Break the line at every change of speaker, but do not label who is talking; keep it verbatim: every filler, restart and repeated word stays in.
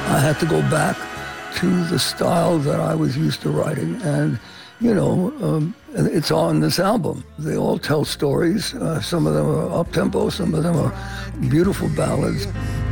I had to go back to the style that I was used to writing. And, you know, um, it's on this album. They all tell stories. Uh, some of them are up-tempo, some of them are beautiful ballads.